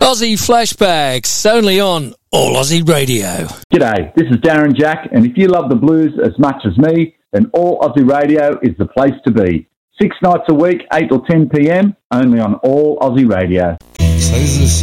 Aussie Flashbacks, only on All Aussie Radio. G'day, this is Darren Jack, and if you love the blues as much as me, then All Aussie Radio is the place to be. 6 nights a week, 8 till 10 p.m, only on All Aussie Radio.